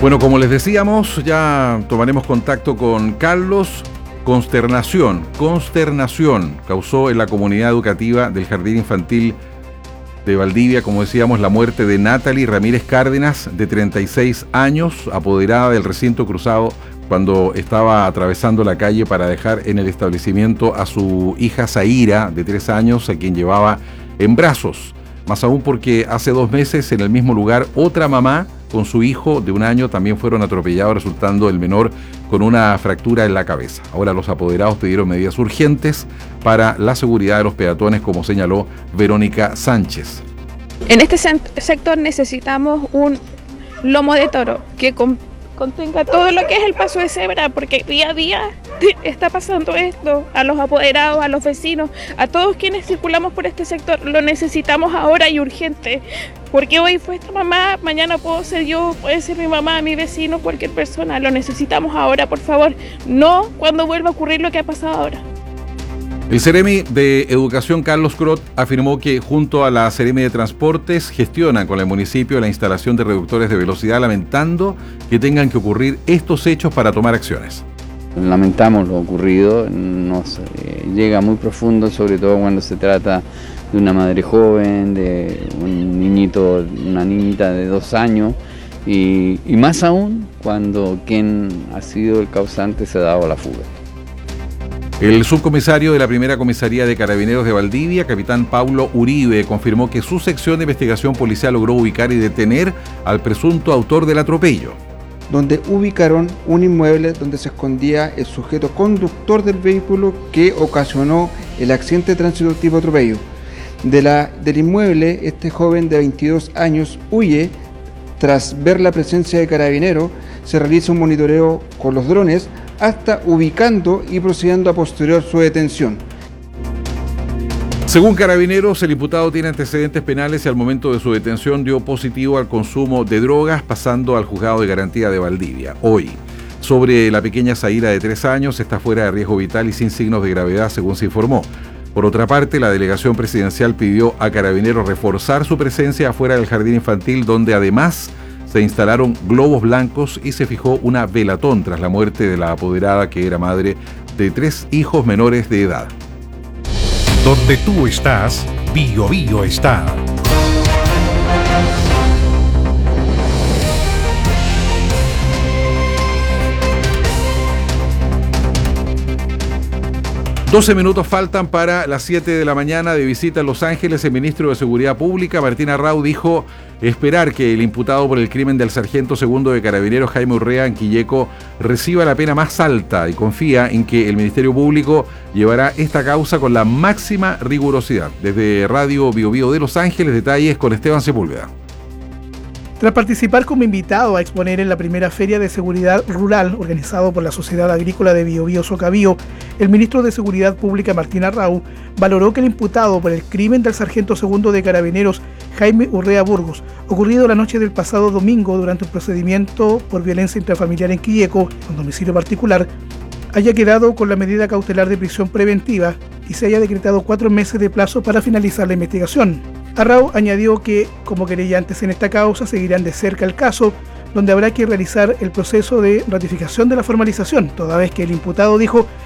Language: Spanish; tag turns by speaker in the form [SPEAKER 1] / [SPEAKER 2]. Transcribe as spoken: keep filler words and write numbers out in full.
[SPEAKER 1] Bueno, como les decíamos, ya tomaremos contacto con Carlos. Consternación, consternación causó en la comunidad educativa del Jardín Infantil de Valdivia, como decíamos, la muerte de Natalie Ramírez Cárdenas, de treinta y seis años, apoderada del recinto cruzado cuando estaba atravesando la calle para dejar en el establecimiento a su hija Zaira, de tres años, a quien llevaba en brazos. Más aún porque hace dos meses en el mismo lugar otra mamá con su hijo de un año también fueron atropellados, resultando el menor con una fractura en la cabeza. Ahora los apoderados pidieron medidas urgentes para la seguridad de los peatones, como señaló Verónica Sánchez.
[SPEAKER 2] En este sector necesitamos un lomo de toro que con contenga todo lo que es el paso de cebra, porque día a día está pasando esto a los apoderados, a los vecinos, a todos quienes circulamos por este sector. Lo necesitamos ahora y urgente, porque hoy fue esta mamá, mañana puedo ser yo, puede ser mi mamá, mi vecino, cualquier persona. Lo necesitamos ahora, por favor, no cuando vuelva a ocurrir lo que ha pasado ahora.
[SPEAKER 1] El Ceremi de Educación, Carlos Crot, afirmó que junto a la Ceremi de Transportes gestionan con el municipio la instalación de reductores de velocidad, lamentando que tengan que ocurrir estos hechos para tomar acciones.
[SPEAKER 3] Lamentamos lo ocurrido, nos eh, llega muy profundo, sobre todo cuando se trata de una madre joven, de un niñito, una niñita de dos años, y, y más aún cuando quien ha sido el causante se ha dado a la fuga.
[SPEAKER 1] El subcomisario de la primera comisaría de Carabineros de Valdivia, capitán Paulo Uribe, confirmó que su sección de investigación policial logró ubicar y detener al presunto autor del atropello.
[SPEAKER 4] Donde ubicaron un inmueble donde se escondía el sujeto conductor del vehículo que ocasionó el accidente de tránsito tipo atropello. De la, del inmueble, este joven de veintidós años huye. Tras ver la presencia de carabineros, se realiza un monitoreo con los drones hasta ubicando y procediendo a posterior su detención.
[SPEAKER 1] Según Carabineros, el imputado tiene antecedentes penales y al momento de su detención dio positivo al consumo de drogas, pasando al juzgado de garantía de Valdivia. Hoy, sobre la pequeña Zaira de tres años, está fuera de riesgo vital y sin signos de gravedad, según se informó. Por otra parte, la delegación presidencial pidió a Carabineros reforzar su presencia afuera del jardín infantil, donde además se instalaron globos blancos y se fijó una velatón tras la muerte de la apoderada, que era madre de tres hijos menores de edad.
[SPEAKER 5] Donde tú estás, Bio Bio está.
[SPEAKER 1] doce minutos faltan para las siete de la mañana. De visita a Los Ángeles, el ministro de Seguridad Pública, Martín Arrau, dijo esperar que el imputado por el crimen del sargento segundo de Carabineros, Jaime Urrea, en Quilleco, reciba la pena más alta y confía en que el Ministerio Público llevará esta causa con la máxima rigurosidad. Desde Radio Bio Bio de Los Ángeles, detalles con Esteban Sepúlveda.
[SPEAKER 6] Tras participar como invitado a exponer en la primera Feria de Seguridad Rural organizado por la Sociedad Agrícola de Bio Bio Socabío, el ministro de Seguridad Pública, Martín Arrau, valoró que el imputado por el crimen del sargento segundo de Carabineros, Jaime Urrea Burgos, ocurrido la noche del pasado domingo durante un procedimiento por violencia intrafamiliar en Quilleco, con domicilio particular, haya quedado con la medida cautelar de prisión preventiva y se haya decretado cuatro meses de plazo para finalizar la investigación. Arrau añadió que, como querellantes en esta causa, seguirán de cerca el caso, donde habrá que realizar el proceso de ratificación de la formalización, toda vez que el imputado dijo